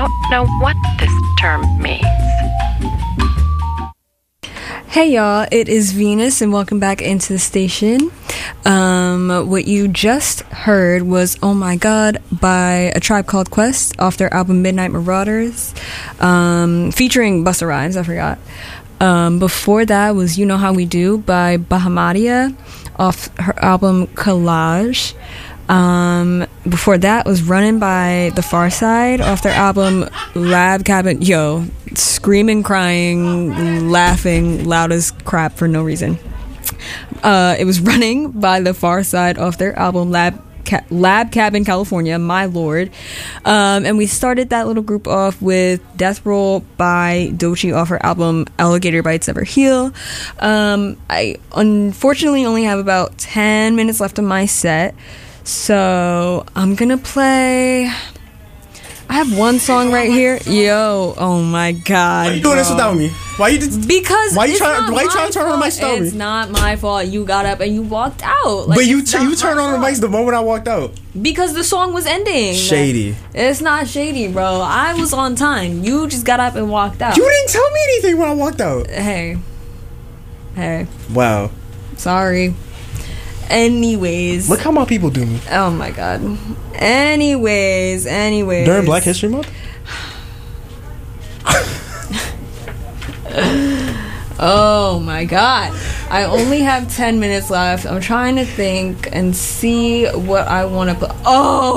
don't know what this term means. Hey y'all, it is Venus and welcome back into the station. What you just heard was Oh My God by A Tribe Called Quest off their album Midnight Marauders, featuring Busta Rhymes, I forgot. Before that was You Know How We Do by Bahamadia off her album Collage. Before that was Running by The Far Side off their album Lab Cabin. Yo, screaming, crying, laughing loud as crap for no reason. It was Running by The Far Side off their album Lab Cabin California, my lord. And we started that little group off with Death Roll by Doechii off her album Alligator Bites Never Heal. I unfortunately only have about 10 minutes left of my set, so I'm gonna play. I have one song right here. Yo, oh my god. Why are you doing this without me? Why you just Because why you trying to turn on the mic without me? It's not my fault. You got up and you walked out. Like, but you turned on the mic the moment I walked out. Because the song was ending. Shady. It's not shady, bro. I was on time. You just got up and walked out. You didn't tell me anything when I walked out. Hey. Wow. Sorry. Anyways. Look how my people do me. Oh my god. Anyways. During Black History Month? Oh my god. I only have 10 minutes left. I'm trying to think and see what I want to play.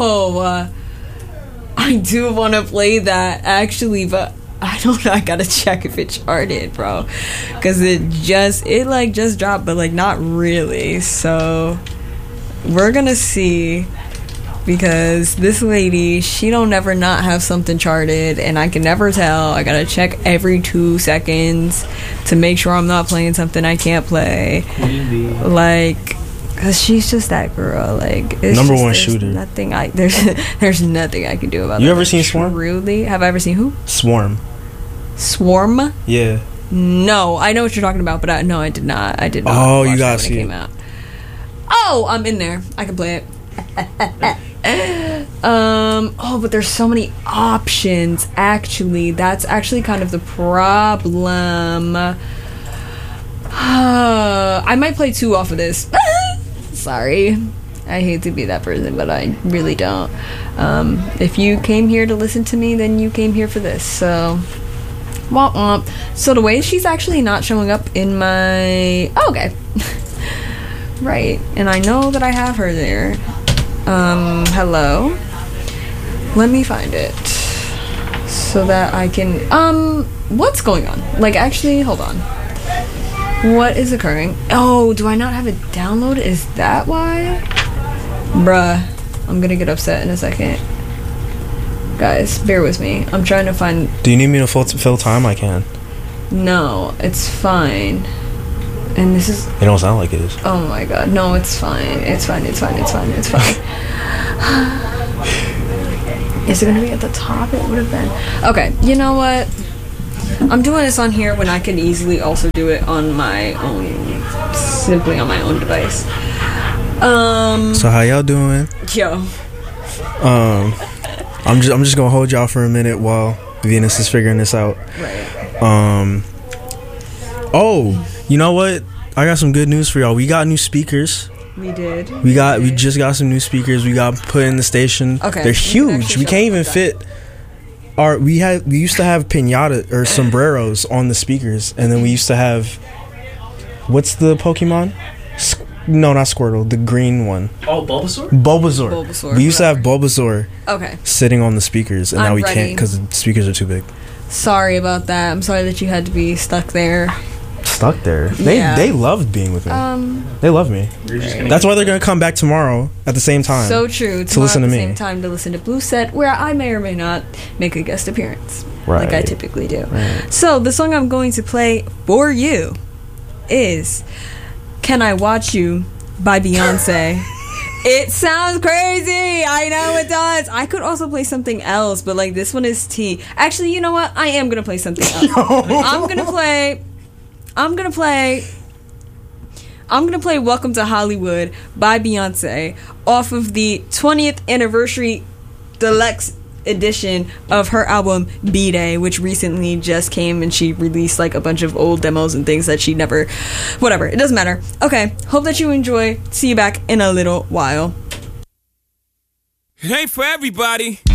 I do want to play that actually, but I don't know. I gotta check if it charted, bro, because it just dropped, but like not really. So we're gonna see, because this lady, she don't never not have something charted, and I can never tell. I gotta check every 2 seconds to make sure I'm not playing something I can't play. Like, cause she's just that girl. Like, it's number just, one there's shooter. There's nothing I can do about that. You ever seen Swarm? Truly, have I ever seen who? Swarm. Yeah. No, I know what you're talking about, but no, I did not. I did not. Oh, watch you it gotta when see it came out. Oh, I'm in there. I can play it. But there's so many options. Actually, that's actually kind of the problem. I might play 2 off of this. Sorry. I hate to be that person, but I really don't. If you came here to listen to me, then you came here for this. So, womp womp. So the way she's actually not showing up in my... Oh, okay. Right. And I know that I have her there. Hello. Let me find it. So that I can... What's going on? Like, actually, hold on. What is occurring? Oh, do I not have it downloaded? Is that why? Bruh, I'm gonna get upset in a second. Guys, bear with me. I'm trying to find... Do you need me to fill time? I can. No, it's fine. And this is... It don't sound like it is. Oh my god. No, it's fine. It's fine. Is it gonna be at the top? It would have been. Okay, you know what? I'm doing this on here when I could easily also do it on my own... Simply on my own device. So how y'all doing? Yo. I'm just gonna hold y'all for a minute while Venus is figuring this out. Right. Oh, you know what? I got some good news for y'all. We got new speakers. We did. We just got some new speakers. We got put in the station. Okay. They're huge. We can't even fit. We used to have piñata or sombreros on the speakers, and then we used to have, what's the Pokemon? No, not Squirtle. The green one. Oh, Bulbasaur? Bulbasaur. We used to have Bulbasaur. Okay. Sitting on the speakers, and now we ready. can't because the speakers are too big. Sorry about that. I'm sorry that you had to be stuck there. Stuck there. They loved being with me. They love me. That's why they're gonna come back tomorrow at the same time. So true. To listen to at the me. same time to listen to Blue Set, where I may or may not make a guest appearance, Right. like I typically do. Right. So the song I'm going to play for you is "Can I Watch You" by Beyonce. It sounds crazy. I know it does. I could also play something else, but like this one is T. Actually, you know what? I am gonna play something else. I'm gonna play Welcome to Hollywood by Beyonce off of the 20th anniversary deluxe edition of her album B-Day, which recently just came, and she released like a bunch of old demos and things that she never, whatever, it doesn't matter. Okay, hope that you enjoy. See you back in a little while. It ain't for everybody.